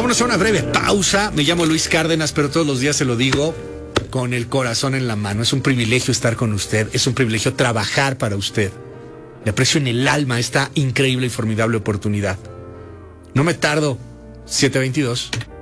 Vámonos a una breve pausa. Me llamo Luis Cárdenas, pero todos los días se lo digo con el corazón en la mano. Es un privilegio estar con usted, es un privilegio trabajar para usted. Le aprecio en el alma esta increíble y formidable oportunidad. No me tardo. 7:22.